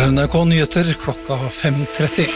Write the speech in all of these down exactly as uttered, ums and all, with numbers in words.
er N R K Nyheter klokka fem tretti.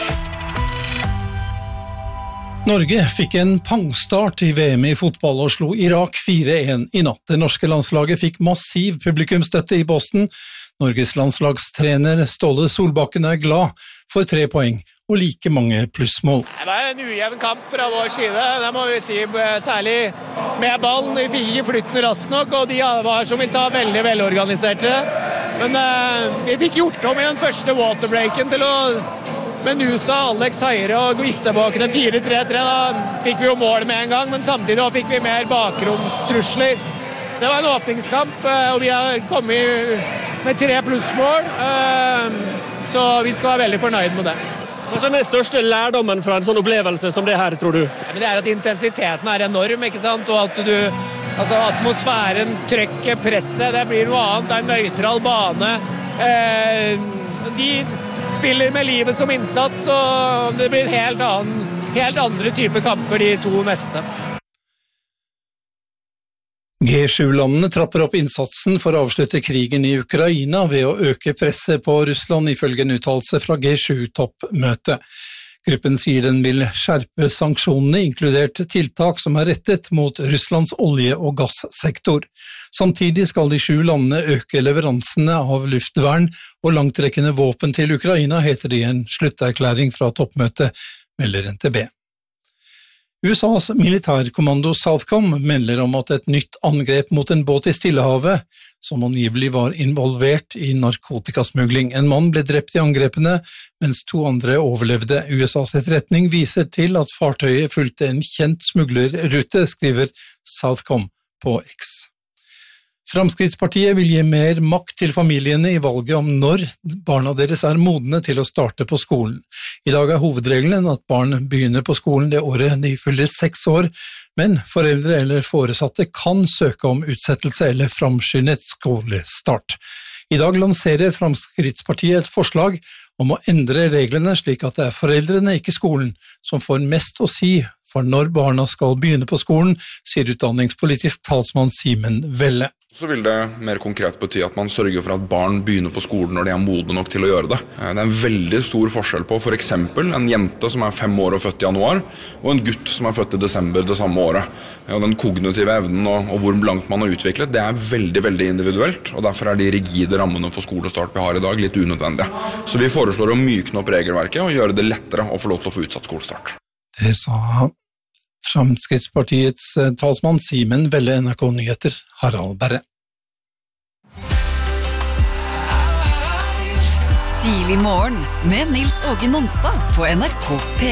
Norge fikk en pangstart i V M i fotball og slo Irak fire en i natt. Det norske landslaget fikk massiv publikumsstøtte i Boston. Norges landslagstrener Ståle Solbakken er glad for tre poeng og like mange plussmål. Det var en ujevn kamp fra vår side, det må vi si, særlig med ballen. Vi fikk ikke flytten raskt nok, og de var, som vi sa, veldig velorganiserte. Men eh, vi fikk gjort om i den første waterbreaken til å med Nusa, Alex Heire og gikk tilbake til fire tre tre. Da fikk vi jo mål med en gang, men samtidig fikk vi mer bakromstrusler. Det var en åpningskamp, og vi har kommet med tre plussmål, så vi skal være veldig fornøyd med det. Hva er den største lærdommen fra en sånn opplevelse som det her, tror du? Ja, men det er at intensiteten er enorm, ikke sant? Og at du, altså atmosfæren, trøkket, presset, det blir noe annet, det er en nøytral bane. Eh, de spiller med livet som innsats, og det blir en helt, annen, helt andre type kamper de to neste. G sju-landene trapper opp innsatsen for å avslutte krigen i Ukraina ved å øke presset på Russland ifølge en uttalelse fra G sju-toppmøtet. Gruppen sier den vil skjerpe sanksjonene, inkludert tiltak som er rettet mot Russlands olje- og gassektor. Samtidig skal de sju landene øke leveransene av luftvern og langtrekkende våpen til Ukraina, heter det i en slutterklæring fra toppmøtet, melder N T B. U S A's militærkommando Southcom melder om at et nytt angrep mot en båt i Stillehavet, som angivelig var involvert i narkotikasmugling. En mann ble drept i angrepene, mens to andre overlevde. U S A's etterretning viser til at fartøyet fulgte en kjent smuglerrute, skriver Southcom på X. Fremskrittspartiet vil gi mer makt til familiene i valget om når barna deres er modne til å starte på skolen. I dag er hovedregelen at barn begynner på skolen det året de fyller seks år, men foreldre eller foresatte kan søke om utsettelse eller framskyndet skolestart. I dag lanserer Fremskrittspartiet et forslag om å endre reglene slik at det er foreldrene, ikke skolen, som får mest å si for når barna skal begynne på skolen, sier utdanningspolitisk talsmann Simen Velle. Så vil det mer konkret bety at man sørger for at barn begynner på skolen når de er modne nok til å gjøre det. Det er en veldig stor forskjell på for eksempel en jente som er fem år og født i januar, og en gutt som er født i desember det samme året. Og den kognitive evnen og, og hvor langt man har utviklet, det er veldig, veldig individuelt, og derfor er de rigide rammene for skolestart vi har i dag litt unødvendige. Så vi foreslår å mykne opp regelverket og gjøre det lettere å få lov til å få utsatt skolestart. Det sa Fremskrittspartiets talsmann Simen Velle, N R K Nyheter, Harald Berre. Tidlig morgen med Nils Åge Nonstad på N R K P.